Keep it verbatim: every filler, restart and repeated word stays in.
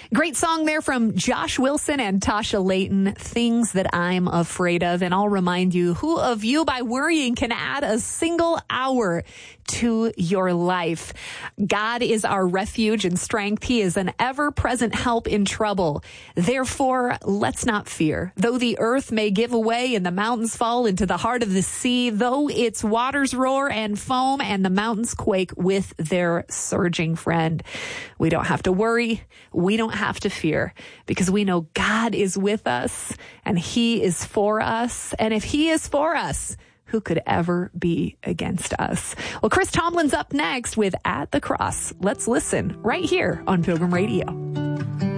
Great song there from Josh Wilson and Tasha Layton, Things That I'm Afraid Of. And I'll remind you, who of you by worrying can add a single hour to your life? God is our refuge and strength. He is an ever-present help in trouble. Therefore, let's not fear. Though the earth may give away and the mountains fall into the heart of the sea, though its waters roar and foam and the mountains quake with their surging friend. We don't have to worry. We don't have to fear because we know God is with us and He is for us. And if He is for us, who could ever be against us? Well, Chris Tomlin's up next with At the Cross. Let's listen right here on Pilgrim Radio.